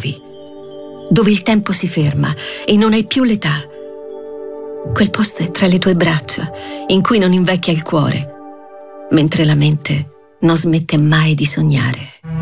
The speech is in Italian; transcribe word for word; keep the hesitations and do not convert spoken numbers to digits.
muovi, dove il tempo si ferma e non hai più l'età. Quel posto è tra le tue braccia, in cui non invecchia il cuore, mentre la mente non smette mai di sognare.